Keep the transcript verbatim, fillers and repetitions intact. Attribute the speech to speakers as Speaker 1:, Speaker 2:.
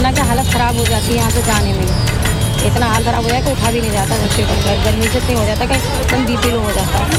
Speaker 1: वरना क्या हालत ख़राब हो जाती है यहाँ से जाने में। इतना हाल ख़राब हो जाए कि उठा भी नहीं जाता बच्चे को, गर्मी से इतनी हो जाता है कि एकदम बी पी लो हो जाता है।